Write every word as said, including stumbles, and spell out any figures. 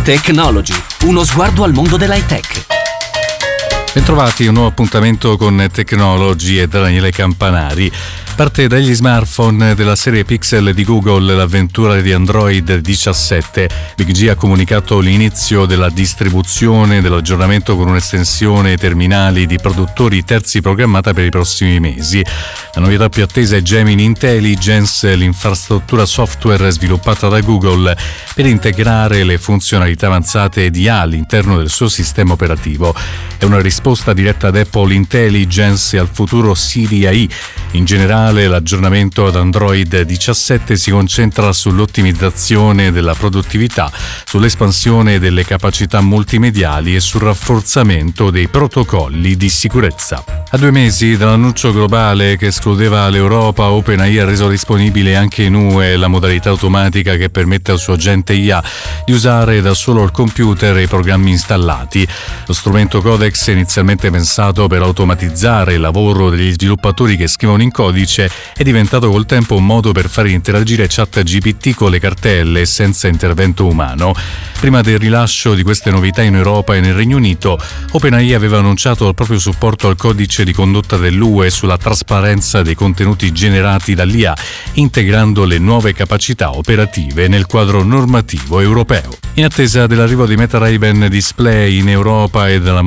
Technology, uno sguardo al mondo dell'high tech. Bentrovati a un nuovo appuntamento con Technology e Daniele Campanari. Parte dagli smartphone della serie Pixel di Google l'avventura di Android diciassette. Big G ha comunicato l'inizio della distribuzione dell'aggiornamento con un'estensione ai terminali di produttori terzi programmata per i prossimi mesi. La novità più attesa è Gemini Intelligence, l'infrastruttura software sviluppata da Google per integrare le funzionalità avanzate di A I all'interno del suo sistema operativo. È una risposta diretta ad Apple Intelligence e al futuro Siri A I. In generale, l'aggiornamento ad Android diciassette si concentra sull'ottimizzazione della produttività, sull'espansione delle capacità multimediali e sul rafforzamento dei protocolli di sicurezza. A due mesi dall'annuncio globale che escludeva l'Europa, OpenAI ha reso disponibile anche in U E la modalità automatica che permette al suo agente I A di usare da solo il computer e i programmi installati. Lo strumento Codex è inizialmente pensato per automatizzare il lavoro degli sviluppatori che scrivono in codice, è diventato col tempo un modo per far interagire ChatGPT con le cartelle senza intervento umano. Prima del rilascio di queste novità in Europa e nel Regno Unito, OpenAI aveva annunciato il proprio supporto al codice di condotta dell'U E sulla trasparenza dei contenuti generati dall'I A, integrando le nuove capacità operative nel quadro normativo europeo. In attesa dell'arrivo di Meta Ray-Ban Display in Europa e della